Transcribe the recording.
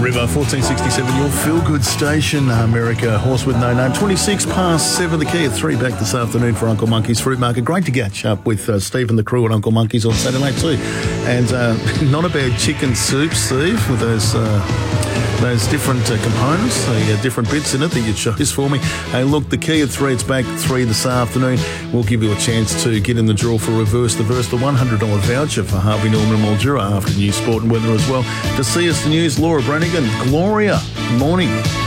River, 1467, your feel-good station, America. Horse with no name. 26 past 7, the key at 3 back this afternoon for Uncle Monkey's Fruit Market. Great to catch up with Steve and the crew at Uncle Monkey's on Saturday too. And not a bad chicken soup, Steve, with those different components, the different bits in it that you chose for me. Hey, look, the key at 3, it's back 3 this afternoon. We'll give you a chance to get in the draw for Reverse the Verse, the $100 voucher for Harvey Norman and Mildura after news, sport and weather as well. To see us the news, Laura Brannigan. Gloria, morning.